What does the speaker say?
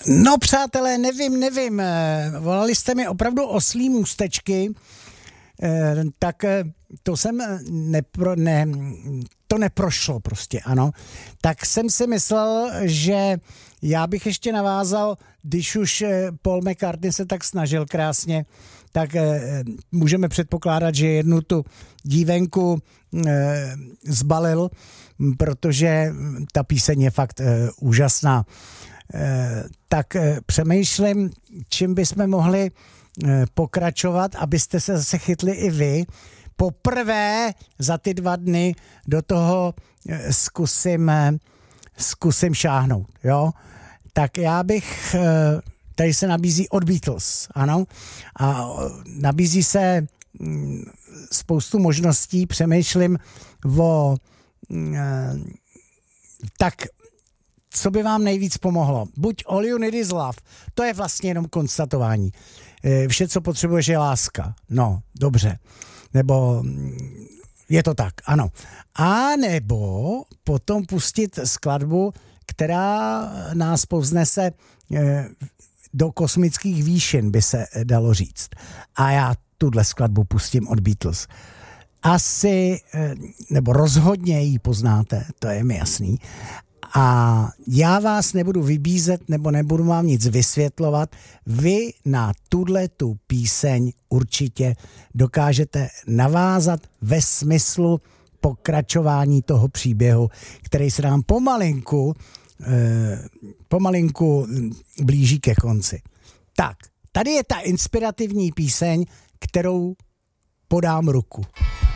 No přátelé, nevím, volali jste mi opravdu oslí můstečky, tak to to neprošlo prostě, ano. Tak jsem si myslel, že já bych ještě navázal, když už Paul McCartney se tak snažil krásně, tak můžeme předpokládat, že jednu tu dívenku zbalil, protože ta píseň je fakt úžasná. Tak přemýšlím, čím bychom mohli pokračovat, abyste se zase chytli i vy. Poprvé za ty 2 dny do toho zkusím šáhnout, jo. Tak já bych, tady se nabízí od Beatles, ano, a nabízí se spoustu možností, přemýšlím tak co by vám nejvíc pomohlo? Buď All You Need Is Love, to je vlastně jenom konstatování. Vše, co potřebuješ, je láska. No, dobře. Nebo je to tak, ano. A nebo potom pustit skladbu, která nás povznese do kosmických výšin, by se dalo říct. A já tuhle skladbu pustím od Beatles. Asi, nebo rozhodně ji poznáte, to je mi jasný. A já vás nebudu vybízet, nebo nebudu vám nic vysvětlovat. Vy na tu píseň určitě dokážete navázat ve smyslu pokračování toho příběhu, který se nám pomalinku blíží ke konci. Tak, tady je ta inspirativní píseň, kterou podám ruku.